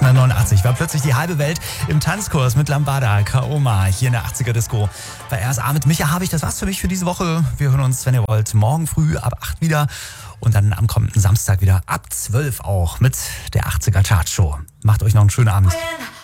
1989 war plötzlich die halbe Welt im Tanzkurs mit Lambada, Kaoma, hier in der 80er Disco. Bei RSA mit Micha habe ich, das war's für mich für diese Woche. Wir hören uns, wenn ihr wollt, morgen früh ab 8 wieder und dann am kommenden Samstag wieder ab 12 auch mit der 80er Chartshow. Macht euch noch einen schönen Abend.